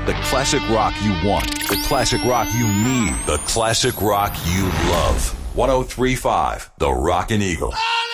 The classic rock you want. The classic rock you need. The classic rock you love. 103.5 The Rockin' Eagle.